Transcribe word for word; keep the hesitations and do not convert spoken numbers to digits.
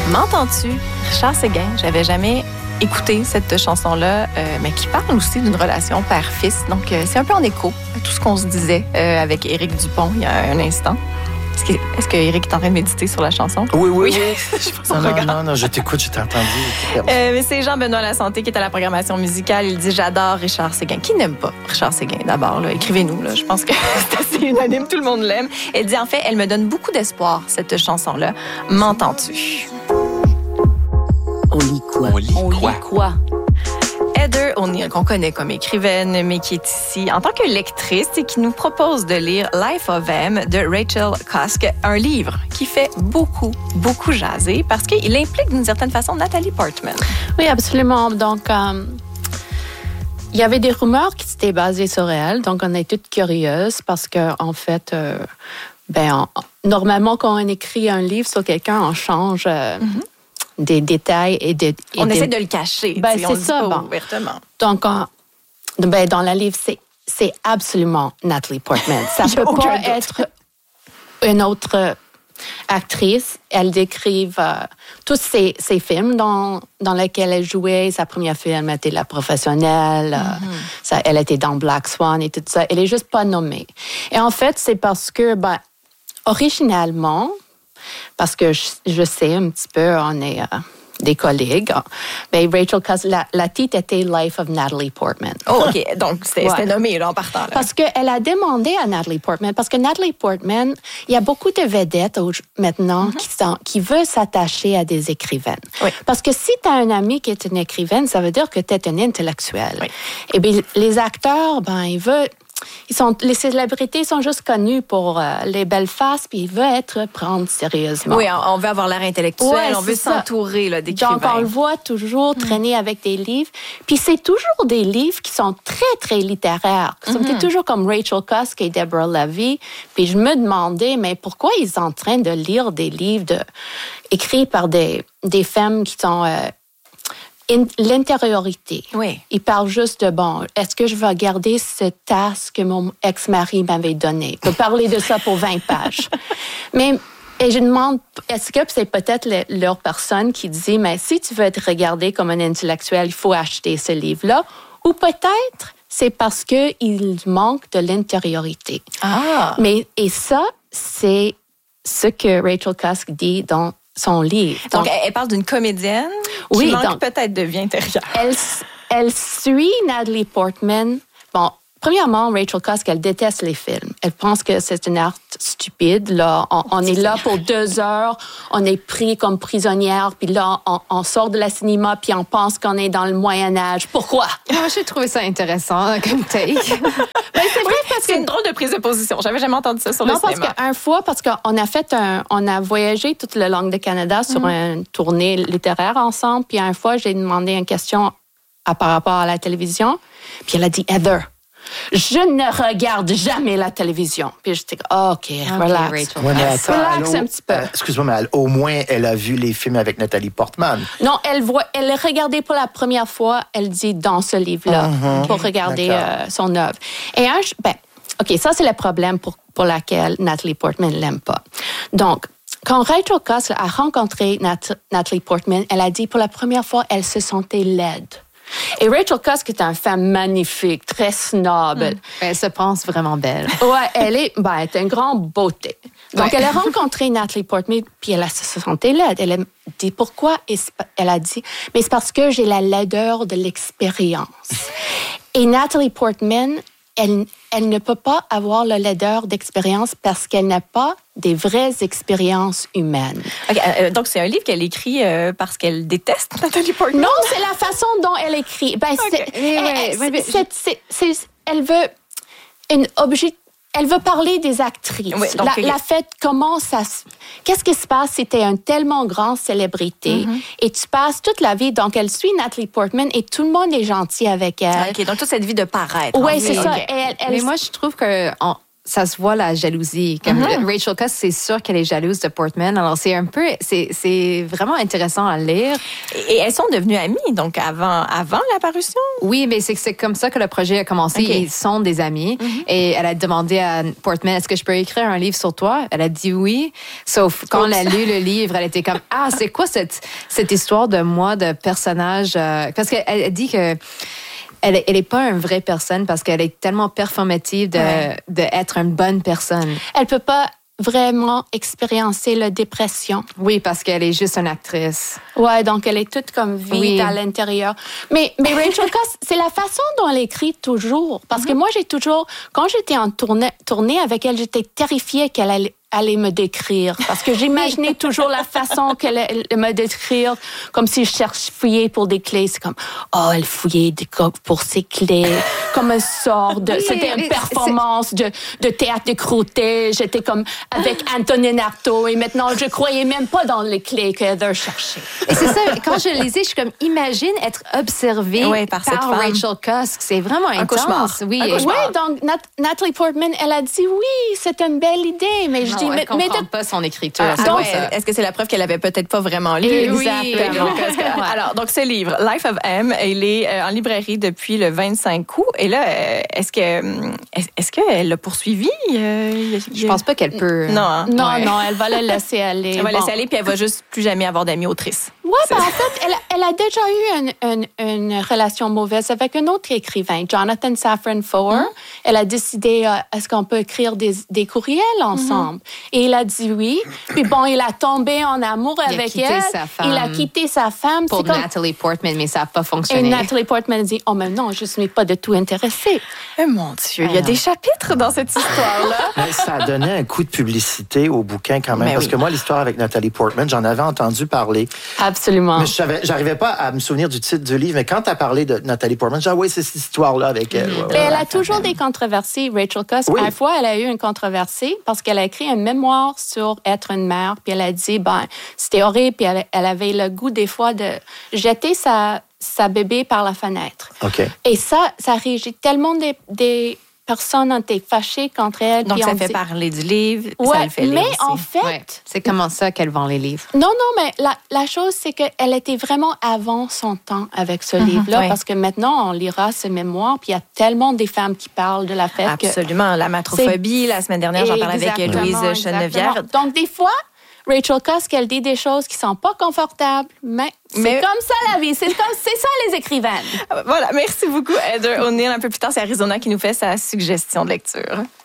M'entends-tu? Richard Séguin, j'avais jamais écouté cette chanson-là, euh, mais qui parle aussi d'une relation père-fils. Donc, euh, c'est un peu en écho à tout ce qu'on se disait euh, avec Éric Dupont il y a un instant. Est-ce que, est-ce que Éric est en train de méditer sur la chanson? Oui, oui, oui. Je non, non, non, non, je t'écoute, je t'ai entendu. Euh, mais c'est Jean-Benoît Lasanté qui est à la programmation musicale. Il dit « J'adore Richard Séguin ». Qui n'aime pas Richard Séguin, d'abord? Là, écrivez-nous. Là. Je pense que c'est assez unanime. Tout le monde l'aime. Elle dit « En fait, elle me donne beaucoup d'espoir, cette chanson-là. M'entends-tu? » On lit quoi? On lit On quoi? lit quoi? Heather O'Neill, qu'on connaît comme écrivaine, mais qui est ici en tant que lectrice et qui nous propose de lire Life of M de Rachel Cusk, un livre qui fait beaucoup, beaucoup jaser parce qu'il implique d'une certaine façon Nathalie Portman. Oui, absolument. Donc, euh, il y avait des rumeurs qui étaient basées sur elle, donc on est toutes curieuses parce que en fait, euh, ben, on, normalement, quand on écrit un livre sur quelqu'un, on change... Euh, mm-hmm. des détails et, de, et on des... essaie de le cacher. Ben, c'est on ça, dit pas bon. Ouvertement. Donc, on, ben, dans le livre, c'est, c'est absolument Nathalie Portman. Ça ne peut pas doute. être une autre actrice. Elle décrive euh, tous ses, ses films dans, dans lesquels elle jouait. Sa première film était La Professionnelle. Mm-hmm. Euh, ça, elle était dans Black Swan et tout ça. Elle n'est juste pas nommée. Et en fait, c'est parce que, ben, originalement, parce que je, je sais un petit peu, on est euh, des collègues. Ben, Rachel Cusk, la, la titre était Life of Natalie Portman. Oh, OK. Donc, c'était, ouais. c'était nommé là, en partant. Là. Parce qu'elle a demandé à Natalie Portman, parce que Natalie Portman, il y a beaucoup de vedettes maintenant mm-hmm. qui, sont, qui veulent s'attacher à des écrivaines. Oui. Parce que si tu as un ami qui est une écrivaine, ça veut dire que tu es un intellectuel. Oui. Et bien, les acteurs, ben, ils veulent... Ils sont, les célébrités sont juste connues pour euh, les belles faces, puis ils veulent être pris sérieusement. Oui, on, on veut avoir l'air intellectuel, ouais, on veut ça. s'entourer là, d'écrivains. Donc, on le voit toujours traîner mm. avec des livres. Puis c'est toujours des livres qui sont très, très littéraires. C'était mm-hmm. toujours comme Rachel Cusk et Deborah Levy. Puis je me demandais, mais pourquoi ils sont en train de lire des livres de, écrits par des, des femmes qui sont... Euh, In, l'intériorité. Oui. Il parle juste de, bon, est-ce que je vais garder cette tasse que mon ex-mari m'avait donnée? Je peux parler de ça pour vingt pages. Mais, et je demande, est-ce que c'est peut-être le, leur personne qui dit, mais si tu veux être regardé comme un intellectuel, il faut acheter ce livre-là? Ou peut-être c'est parce qu'il manque de l'intériorité. Ah! Mais, et ça, c'est ce que Rachel Cusk dit dans son livre. Donc, donc elle parle d'une comédienne qui oui, manque donc, peut-être de vie intérieure. Elle, elle suit Natalie Portman. Bon, premièrement, Rachel Cusk, elle déteste les films. Elle pense que c'est une art stupide. Là, on, on est là pour deux heures, on est pris comme prisonnière, puis là, on, on sort de la cinéma, puis on pense qu'on est dans le Moyen-Âge. Pourquoi? Moi, j'ai trouvé ça intéressant comme take. Ben, c'est vrai, parce que c'est une drôle de prise de position. J'avais jamais entendu ça sur non, le cinéma. Non, parce qu'une fois, parce qu'on a fait un, on a voyagé tout le long du Canada sur mm. une tournée littéraire ensemble, puis une fois, j'ai demandé une question à, par rapport à la télévision, puis elle a dit « Heather, je ne regarde jamais la télévision. » Puis j'étais comme, oh, OK, okay, relax. Rachel. Ouais, mais attends, relax allô, un petit peu. Euh, excuse-moi, mais elle, au moins, elle a vu les films avec Nathalie Portman. Non, elle voit, elle regardait pour la première fois, elle dit, dans ce livre-là, mm-hmm. pour regarder euh, son œuvre. Et un, ben, OK, ça, c'est le problème pour, pour lequel Natalie Portman ne l'aime pas. Donc, quand Rachel Cusk a rencontré Nat- Natalie Portman, elle a dit, pour la première fois, elle se sentait laide. Et Rachel Cusk est une femme magnifique, très snob. Mmh. Elle se pense vraiment belle. Ouais, elle est, ben, elle est une grande beauté. Donc, ouais. Elle a rencontré Natalie Portman, puis elle a se sentait laide. Elle a dit, pourquoi? Elle a dit, mais c'est parce que j'ai la laideur de l'expérience. Et Natalie Portman, elle, elle ne peut pas avoir la laideur d'expérience parce qu'elle n'a pas des vraies expériences humaines. Okay, euh, donc, c'est un livre qu'elle écrit euh, parce qu'elle déteste Natalie Portman? Non, c'est la façon dont elle écrit. Ben, okay. c'est, elle, elle, c'est, c'est, c'est, elle veut une objet... Elle veut parler des actrices. Oui, donc, la, okay. la fait, comment ça... Qu'est-ce qui se passe si tu es une tellement grande célébrité mm-hmm. et tu passes toute la vie... Donc, elle suit Natalie Portman et tout le monde est gentil avec elle. OK, donc toute cette vie de paraître. Oui, c'est okay. ça. Okay. Elle, elle, Mais moi, je trouve que... On... ça se voit la jalousie. Comme mm-hmm. Rachel Cusk, c'est sûr qu'elle est jalouse de Portman. Alors, c'est un peu, c'est, c'est vraiment intéressant à lire. Et elles sont devenues amies, donc avant, avant la parution? Oui, mais c'est, c'est comme ça que le projet a commencé. Okay. Ils sont des amis. Mm-hmm. Et elle a demandé à Portman, est-ce que je peux écrire un livre sur toi? Elle a dit oui. Sauf quand Oups. elle a lu le livre, elle était comme, ah, c'est quoi cette, cette histoire de moi, de personnage? Euh, parce qu'elle elle dit que Elle n'est pas une vraie personne parce qu'elle est tellement performative de, ouais. de être une bonne personne. Elle peut pas vraiment expériencer la dépression. Oui, parce qu'elle est juste une actrice. Ouais, donc elle est toute comme vide oui. à l'intérieur. Mais, mais Rachel Cusk, c'est la façon dont elle écrit toujours. Parce mm-hmm. que moi, j'ai toujours, quand j'étais en tournée, tournée avec elle, j'étais terrifiée qu'elle allait allait me décrire. Parce que j'imaginais toujours la façon qu'elle allait me décrire, comme si je cherchais fouillais pour des clés. C'est comme, oh, elle fouillait pour ses clés, comme un sort de... Oui, c'était une performance de, de théâtre de Croûté. J'étais comme avec Antonin Artaud et maintenant, je croyais même pas dans les clés qu'elle cherchait. Et c'est ça, quand je le lisais, je suis comme, imagine être observée oui, par, par cette Rachel Cusk. C'est vraiment un intense. Cauchemar. Oui, un cauchemar. Oui, donc Nat- Natalie Portman, elle a dit oui, c'est une belle idée, mais je non, dis... Elle mais, comprend mais de... pas son écriture. Ah, donc, ouais, est-ce que c'est la preuve qu'elle avait peut-être pas vraiment lu? Exactement. Alors, donc, ce livre, Life of M, il est en librairie depuis le vingt-cinq août. Et là, est-ce que est-ce qu'elle l'a poursuivi? Je pense pas qu'elle peut. Non, hein? non, ouais. non, elle va le laisser aller. Elle va bon. laisser aller, puis elle va juste plus jamais avoir d'amis autrices. Oui, ben, en fait, elle, elle a déjà eu une, une, une relation mauvaise avec un autre écrivain, Jonathan Safran Foer. Mm-hmm. Elle a décidé, euh, est-ce qu'on peut écrire des, des courriels ensemble? Mm-hmm. Et il a dit oui. Puis bon, il a tombé en amour il avec a elle. Sa femme il a quitté sa femme. Pour comme... Natalie Portman, mais ça n'a pas fonctionné. Et Natalie Portman a dit, oh, mais non, je ne suis pas du tout intéressée. Oh mon Dieu, il y a des chapitres dans cette histoire-là. Mais ça a donné un coup de publicité au bouquin quand même. Mais parce oui. que moi, l'histoire avec Natalie Portman, j'en avais entendu parler. Absolument. Mais je savais, j'arrivais pas à me souvenir du titre du livre, mais quand tu as parlé de Natalie Portman, j'ai dit, ah oui, c'est cette histoire-là avec elle. Ouais, mais ouais, elle ouais, a toujours des controversies, Rachel Cusk. Oui. À la fois, elle a eu une controversie parce qu'elle a écrit un mémoire sur être une mère, puis elle a dit, ben, c'était horrible, puis elle, elle avait le goût des fois de jeter sa, sa bébé par la fenêtre. OK. Et ça, ça régit tellement des, des personnes ont été fâchées contre elle. Donc, ça fait dit... parler du livre, ouais, ça le fait lire mais aussi. en fait... Ouais. C'est comment ça qu'elle vend les livres? Non, non, mais la, la chose, c'est qu'elle était vraiment avant son temps avec ce mm-hmm, livre-là, ouais. parce que maintenant, on lira ce mémoire, puis il y a tellement des femmes qui parlent de la fête. Absolument. Que la matrophobie, la semaine dernière, j'en parlais avec Louise Chenevière. Donc, des fois... Rachel Cusk, elle dit des choses qui sont pas confortables, mais c'est mais... comme ça la vie, c'est comme c'est ça les écrivaines. Voilà, merci beaucoup Heather O'Neill. Un peu plus tard, c'est Arizona qui nous fait sa suggestion de lecture.